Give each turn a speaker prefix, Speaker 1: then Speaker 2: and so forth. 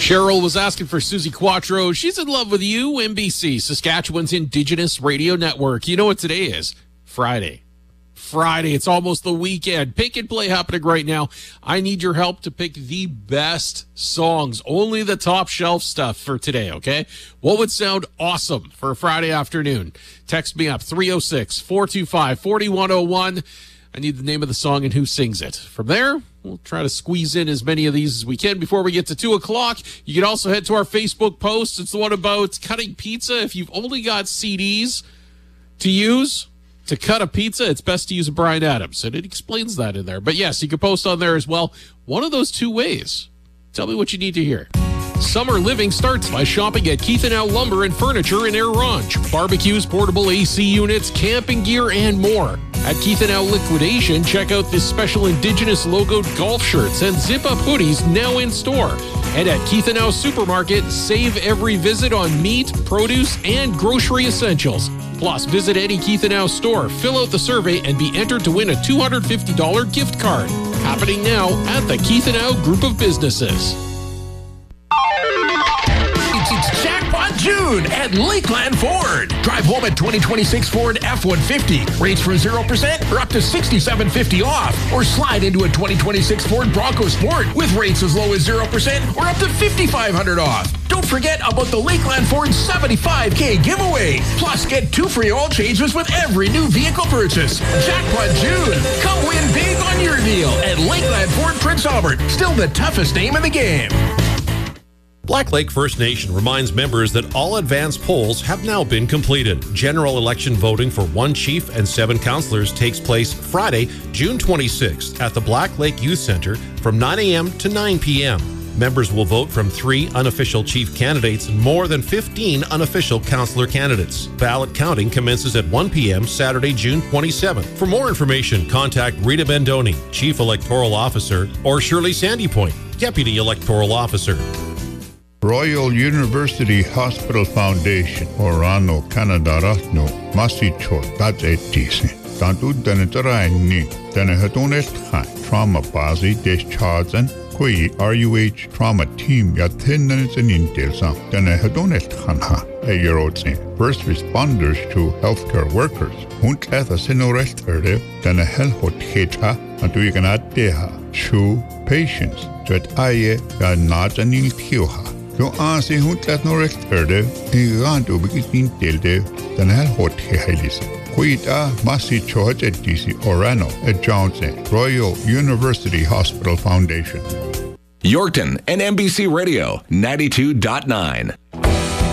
Speaker 1: Cheryl was asking for Susie Quattro. She's in love with you, NBC, Saskatchewan's Indigenous Radio Network. You know what today is? Friday. It's almost the weekend. Pick and play happening right now. I need your help to pick the best songs, only the top shelf stuff for today, okay? What would sound awesome for a Friday afternoon? Text me up, 306-425-4101. I need the name of the song and who sings it. From there, we'll try to squeeze in as many of these as we can before we get to 2 o'clock. You can also head to our Facebook post. It's the one about cutting pizza. If you've only got CDs to use to cut a pizza, it's best to use a Bryan Adams, and it explains that in there. But yes, you can post on there as well. One of those 2 ways. Tell me what you need to hear. Summer living starts by shopping at Keith & Al Lumber and Furniture in Air Rouge. Barbecues, portable AC units, camping gear, and more. At Keith & Al Liquidation, check out the special Indigenous logoed golf shirts and zip-up hoodies now in store. And at Keith & Al Supermarket, save every visit on meat, produce, and grocery essentials. Plus, visit any Keith & Al store, fill out the survey, and be entered to win a $250 gift card. Happening now at the Keith & Al Group of Businesses.
Speaker 2: It's Jackpot June at Lakeland Ford. Drive home a 2026 Ford F-150. Rates from 0% or up to $6,750 off. Or slide into a 2026 Ford Bronco Sport with rates as low as 0% or up to $5,500 off. Don't forget about the Lakeland Ford 75K giveaway. Plus, get 2 free oil changes with every new vehicle purchase. Jackpot June. Come win big on your deal at Lakeland Ford Prince Albert. Still the toughest name in the game.
Speaker 3: Black Lake First Nation reminds members that all advance polls have now been completed. General election voting for 1 chief and 7 councillors takes place Friday, June 26th at the Black Lake Youth Centre from 9 a.m. to 9 p.m. Members will vote from 3 unofficial chief candidates and more than 15 unofficial councillor candidates. Ballot counting commences at 1 p.m. Saturday, June 27th. For more information, contact Rita Bendoni, Chief Electoral Officer, or Shirley Sandypoint, Deputy Electoral Officer.
Speaker 4: Royal University Hospital Foundation, Orano, Canada, Ratno, Masichot, that's etisi. Tantu Denetaraini, Denehadonet High, Trauma Bazi, Descharzen, Kui RUH Trauma Team, Yatinens and Intelsa, Denehadonet Hanha, a year old thing. First responders to healthcare workers, Hunt Etha Sinorest Erde, Denehelhot Heta, and to Yganat Chu patients, Jet Aye, Najanil Kioha. Jo aansi huntlat norekt erde, igantu bikitin telde, den hot heilis. Kuita masi chohajetisi Orano at Johnson, Royal University Hospital Foundation.
Speaker 5: Yorkton and NBC Radio 92.9.